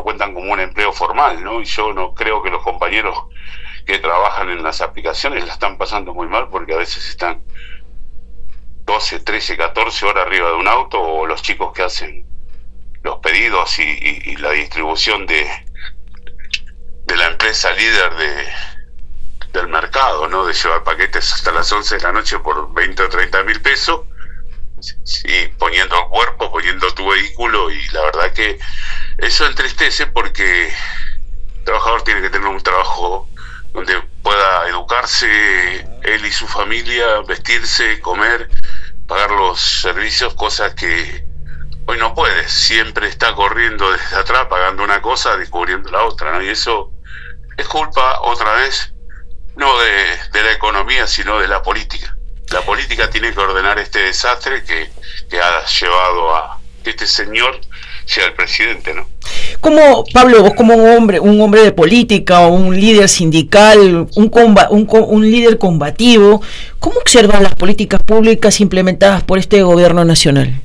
cuentan como un empleo formal, ¿no? Y yo no creo que los compañeros que trabajan en las aplicaciones la están pasando muy mal, porque a veces están 12, 13, 14 horas arriba de un auto, o los chicos que hacen los pedidos y la distribución de la empresa líder del mercado, ¿no? De llevar paquetes hasta las 11 de la noche por 20 o 30 mil pesos, y poniendo el cuerpo, poniendo tu vehículo, y la verdad que eso entristece, porque el trabajador tiene que tener un trabajo donde pueda educarse él y su familia, vestirse, comer, pagar los servicios, cosas que hoy no puede. Siempre está corriendo desde atrás, pagando una cosa, descubriendo la otra, ¿no? Y eso es culpa, otra vez, no de la economía, sino de la política. La política tiene que ordenar este desastre que ha llevado a que este señor sea el presidente, ¿no? Como Pablo, vos como un hombre de política, o un líder sindical, un líder combativo, ¿cómo observas las políticas públicas implementadas por este gobierno nacional?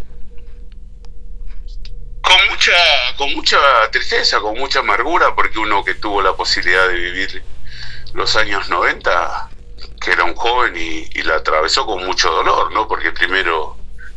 Con mucha tristeza, con mucha amargura, porque uno que tuvo la posibilidad de vivir los años 90, que era un joven y la atravesó con mucho dolor, ¿no? Porque primero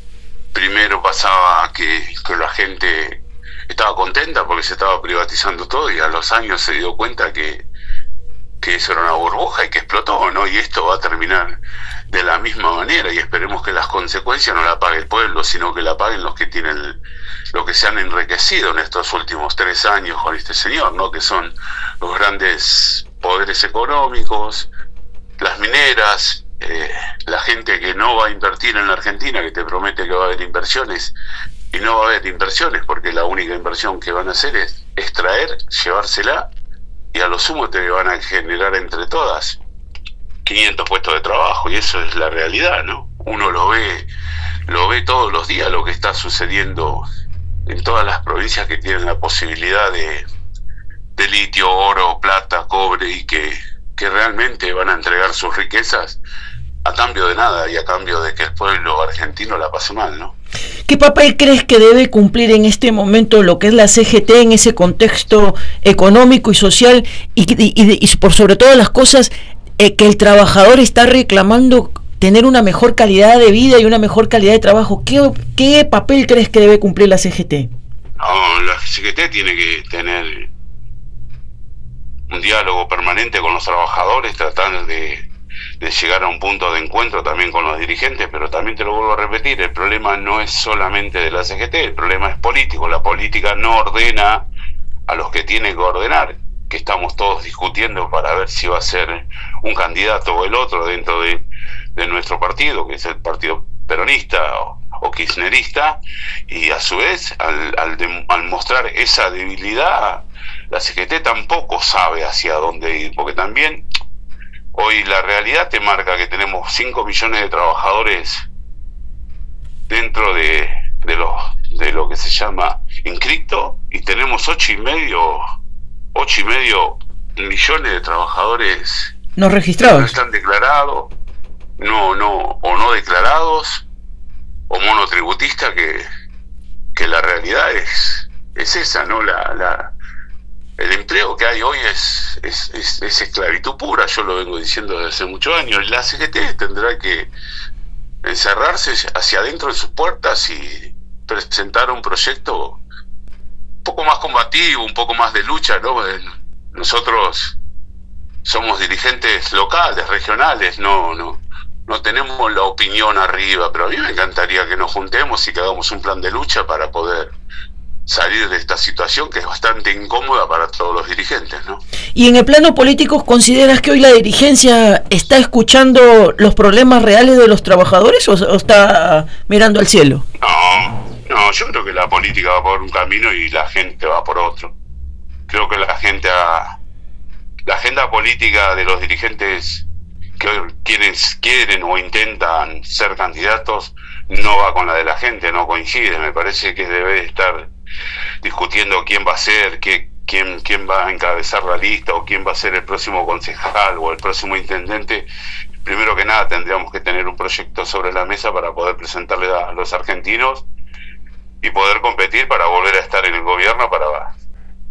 pasaba que la gente estaba contenta porque se estaba privatizando todo, y a los años se dio cuenta que eso era una burbuja y que explotó, ¿no? Y esto va a terminar de la misma manera, y esperemos que las consecuencias no la pague el pueblo, sino que la paguen los que tienen, los que se han enriquecido en estos últimos 3 años con este señor, ¿no? Que son los grandes poderes económicos, las mineras, la gente que no va a invertir en la Argentina, que te promete que va a haber inversiones, y no va a haber inversiones, porque la única inversión que van a hacer es extraer, llevársela, y a lo sumo te van a generar entre todas 500 puestos de trabajo, y eso es la realidad, ¿no? Uno lo ve todos los días, lo que está sucediendo en todas las provincias que tienen la posibilidad de litio, oro, plata, cobre, y que realmente van a entregar sus riquezas a cambio de nada, y a cambio de que el pueblo argentino la pase mal, ¿no? ¿Qué papel crees que debe cumplir en este momento lo que es la CGT en ese contexto económico y social, y por sobre todas las cosas, que el trabajador está reclamando tener una mejor calidad de vida y una mejor calidad de trabajo? ¿Qué papel crees que debe cumplir la CGT? No, la CGT tiene que tener un diálogo permanente con los trabajadores, tratar de llegar a un punto de encuentro también con los dirigentes, pero también te lo vuelvo a repetir, el problema no es solamente de la CGT, el problema es político. La política no ordena a los que tiene que ordenar, que estamos todos discutiendo para ver si va a ser un candidato o el otro dentro de nuestro partido, que es el partido peronista o kirchnerista, y a su vez al mostrar esa debilidad, la CGT tampoco sabe hacia dónde ir, porque también hoy la realidad te marca que tenemos 5 millones de trabajadores dentro de lo que se llama inscripto, y tenemos 8,5 millones de trabajadores no registrados, que no están declarados, no declarados, o monotributistas, que la realidad es esa, ¿no? El empleo que hay hoy es esclavitud pura. Yo lo vengo diciendo desde hace muchos años. La CGT tendrá que encerrarse hacia adentro de sus puertas y presentar un proyecto un poco más combativo, un poco más de lucha, ¿no? Nosotros somos dirigentes locales, regionales, no tenemos la opinión arriba, pero a mí me encantaría que nos juntemos y que hagamos un plan de lucha para poder salir de esta situación que es bastante incómoda para todos los dirigentes, ¿no? Y en el plano político, ¿consideras que hoy la dirigencia está escuchando los problemas reales de los trabajadores, o está mirando al cielo? No, yo creo que la política va por un camino y la gente va por otro. Creo que la agenda política de los dirigentes que hoy quieren o intentan ser candidatos no va con la de la gente, no coincide. Me parece que debe estar discutiendo quién va a ser, quién va a encabezar la lista, o quién va a ser el próximo concejal o el próximo intendente. Primero que nada tendríamos que tener un proyecto sobre la mesa para poder presentarle a los argentinos y poder competir para volver a estar en el gobierno,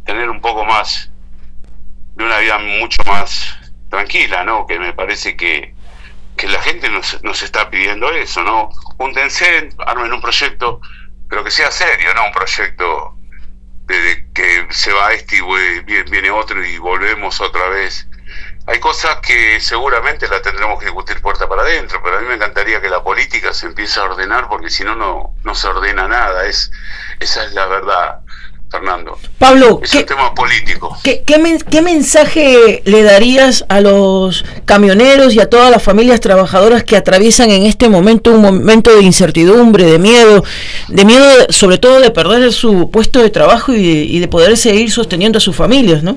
poco más, de una vida mucho más tranquila, ¿no? Que me parece que la gente nos está pidiendo eso, ¿no? Júntense, armen un proyecto, pero que sea serio, ¿no? Un proyecto de que se va este y viene otro y volvemos otra vez. Hay cosas que seguramente la tendremos que discutir puerta para adentro, pero a mí me encantaría que la política se empiece a ordenar, porque si no, no se ordena nada. Esa es la verdad, Fernando. Pablo, es un tema político. ¿Qué mensaje le darías a los camioneros y a todas las familias trabajadoras que atraviesan en este momento un momento de incertidumbre, de miedo sobre todo de perder su puesto de trabajo y de poder seguir sosteniendo a sus familias, ¿no?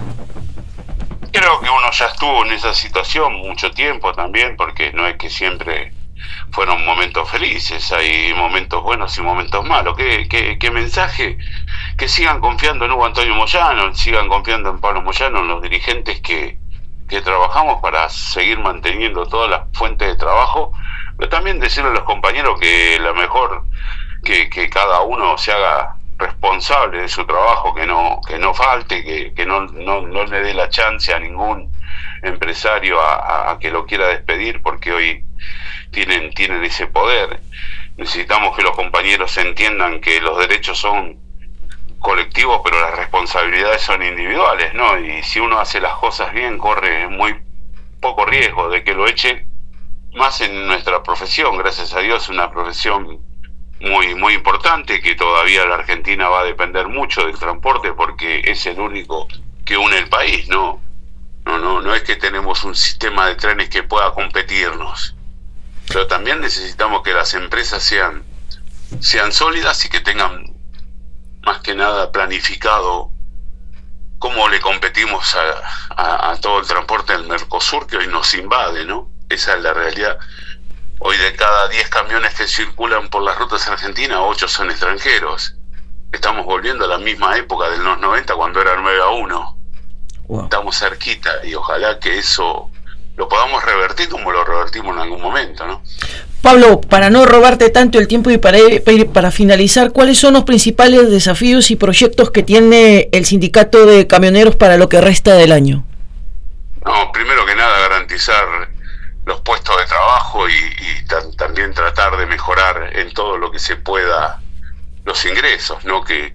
Creo que uno ya estuvo en esa situación mucho tiempo también, porque no es que siempre fueron momentos felices, hay momentos buenos y momentos malos. ¿Qué mensaje? Que sigan confiando en Hugo Antonio Moyano, sigan confiando en Pablo Moyano, en los dirigentes que trabajamos para seguir manteniendo todas las fuentes de trabajo, pero también decirle a los compañeros que la mejor que cada uno se haga responsable de su trabajo, que no falte, que no le dé la chance a ningún empresario a que lo quiera despedir, porque hoy tienen ese poder. Necesitamos que los compañeros entiendan que los derechos son colectivos, pero las responsabilidades son individuales, ¿no? Y si uno hace las cosas bien, corre muy poco riesgo de que lo eche, más en nuestra profesión. Gracias a Dios, una profesión muy importante, que todavía la Argentina va a depender mucho del transporte, porque es el único que une el país, ¿no? No es que tenemos un sistema de trenes que pueda competirnos, pero también necesitamos que las empresas sean sólidas y que tengan más que nada planificado cómo le competimos a todo el transporte del Mercosur, que hoy nos invade, ¿no? Esa es la realidad. Hoy de cada 10 camiones que circulan por las rutas argentinas, 8 son extranjeros. Estamos volviendo a la misma época de los 90, cuando era 9-1. Wow. Estamos cerquita, y ojalá que eso lo podamos revertir como lo revertimos en algún momento, ¿no? Pablo, para no robarte tanto el tiempo y para finalizar, ¿cuáles son los principales desafíos y proyectos que tiene el sindicato de camioneros para lo que resta del año? No, primero que nada, garantizar los puestos de trabajo y también tratar de mejorar en todo lo que se pueda los ingresos, ¿no? Que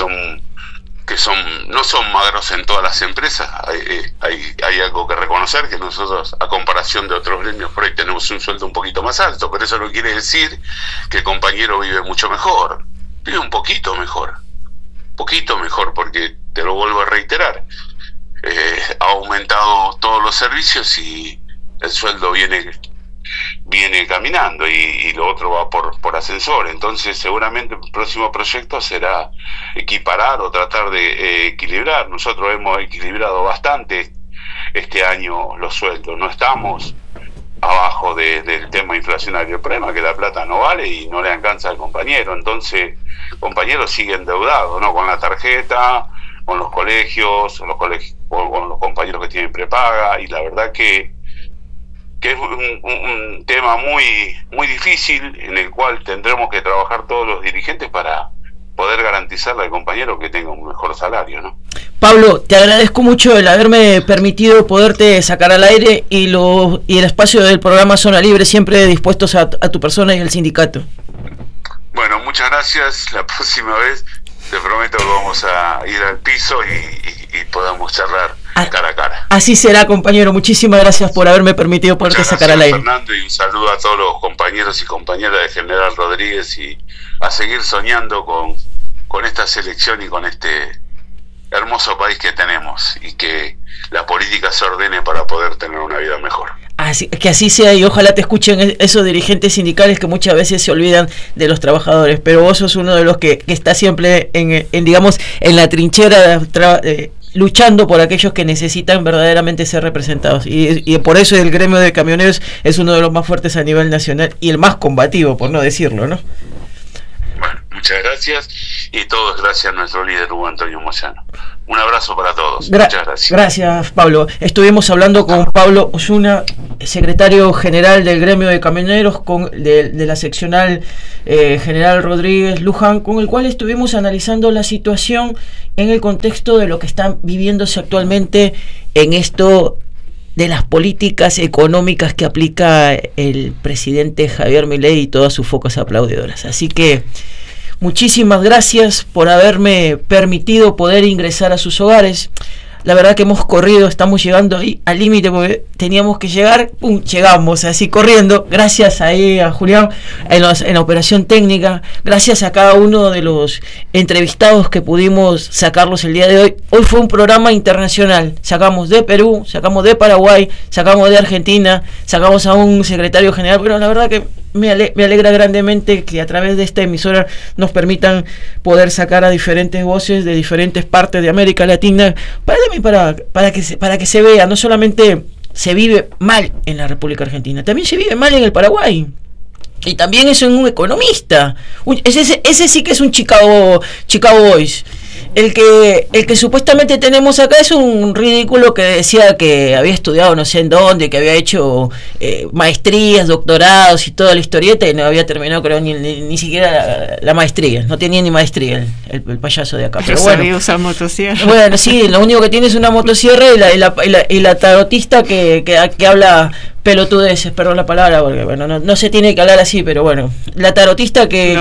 no son magros en todas las empresas. Hay algo que reconocer, que nosotros, a comparación de otros gremios, por ahí tenemos un sueldo un poquito más alto, pero eso no quiere decir que el compañero vive mucho mejor. Vive un poquito mejor, porque te lo vuelvo a reiterar, ha aumentado todos los servicios y el sueldo viene caminando, y lo otro va por ascensor. Entonces seguramente el próximo proyecto será equiparar o tratar de equilibrar. Nosotros hemos equilibrado bastante este año los sueldos, no estamos abajo del tema inflacionario. El problema es que la plata no vale y no le alcanza al compañero, entonces el compañero sigue endeudado, ¿no? Con la tarjeta, con los colegios, con los compañeros que tienen prepaga, y la verdad que es un tema muy difícil, en el cual tendremos que trabajar todos los dirigentes para poder garantizarle al compañero que tenga un mejor salario, ¿no? Pablo, te agradezco mucho el haberme permitido poderte sacar al aire, y el espacio del programa Zona Libre, siempre dispuestos a tu persona y al sindicato. Bueno, muchas gracias. La próxima vez te prometo que vamos a ir al piso y podamos charlar cara a cara. Así será, compañero. Muchísimas gracias por haberme permitido poderte sacar al aire. Fernando, y un saludo a todos los compañeros y compañeras de General Rodríguez, y a seguir soñando con esta selección y con este hermoso país que tenemos, y que la política se ordene para poder tener una vida mejor. Que así sea, y ojalá te escuchen esos dirigentes sindicales que muchas veces se olvidan de los trabajadores, pero vos sos uno de los que está siempre digamos, en la trinchera luchando por aquellos que necesitan verdaderamente ser representados, y por eso el gremio de camioneros es uno de los más fuertes a nivel nacional y el más combativo, por no decirlo, ¿no? Bueno, muchas gracias, y todos gracias a nuestro líder Hugo Antonio Moyano. Un abrazo para todos. Muchas gracias. Gracias, Pablo. Estuvimos hablando con Pablo Osuna, secretario general del gremio de camioneros, de la seccional General Rodríguez Luján, con el cual estuvimos analizando la situación en el contexto de lo que está viviéndose actualmente en esto de las políticas económicas que aplica el presidente Javier Milei y todas sus focas aplaudidoras. Así que muchísimas gracias por haberme permitido poder ingresar a sus hogares. La verdad que hemos corrido, estamos llegando ahí al límite porque teníamos que llegar, ¡pum!, llegamos así corriendo. Gracias ahí a Julián en la operación técnica, gracias a cada uno de los entrevistados que pudimos sacarlos el día de hoy. Hoy fue un programa internacional, sacamos de Perú, sacamos de Paraguay, sacamos de Argentina, sacamos a un secretario general, pero la verdad que me alegra grandemente que a través de esta emisora nos permitan poder sacar a diferentes voces de diferentes partes de América Latina para que se vea, no solamente se vive mal en la República Argentina, también se vive mal en el Paraguay. Y también eso en un economista. Ese sí que es un Chicago Boys. El que supuestamente tenemos acá es un ridículo que decía que había estudiado no sé en dónde, que había hecho maestrías, doctorados y toda la historieta, y no había terminado, creo, ni siquiera la maestría. No tenía ni maestría el payaso de acá. Pero bueno, sabía usar motosierra. Bueno, sí, lo único que tiene es una motosierra y la tarotista que habla pelotudeces, perdón la palabra, porque bueno, no se tiene que hablar así, pero bueno, la tarotista que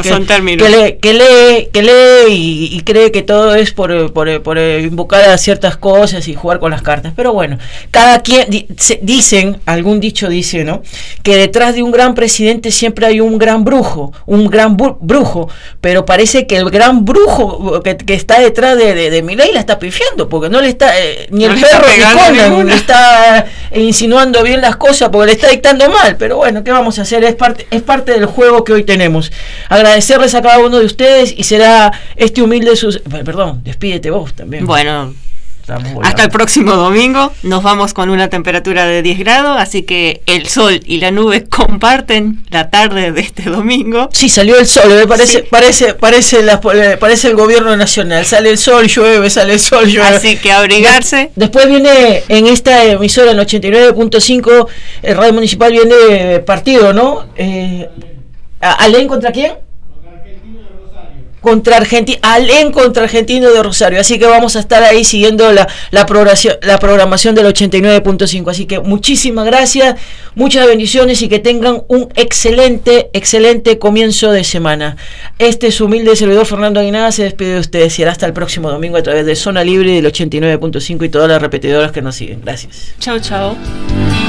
lee y cree que todo es por invocar a ciertas cosas y jugar con las cartas. Pero bueno, cada quien dicen, algún dicho dice, ¿no?, que detrás de un gran presidente siempre hay un gran brujo, pero parece que el gran brujo que está detrás de Milei la está pifiando, porque no le está ni el perro ni Conan le está insinuando bien las cosas, porque le está dictando mal. Pero bueno, ¿qué vamos a hacer? Es parte del juego que hoy tenemos. Agradecerles a cada uno de ustedes, y será este humilde perdón, despídete vos también. Bueno, hasta el próximo domingo. Nos vamos con una temperatura de 10 grados, así que el sol y la nube comparten la tarde de este domingo. Sí, salió el sol, parece el gobierno nacional. Sale el sol, llueve, sale el sol, llueve. Así que abrigarse. Después viene en esta emisora, en 89.5, el Radio Municipal, viene partido, ¿no? ¿Alén contra quién? Contra Argentino de Rosario, así que vamos a estar ahí siguiendo la programación del 89.5, así que muchísimas gracias, muchas bendiciones y que tengan un excelente comienzo de semana. Este es su humilde servidor Fernando Aguinaga, se despide de ustedes y será hasta el próximo domingo a través de Zona Libre del 89.5 y todas las repetidoras que nos siguen. Gracias. Chao.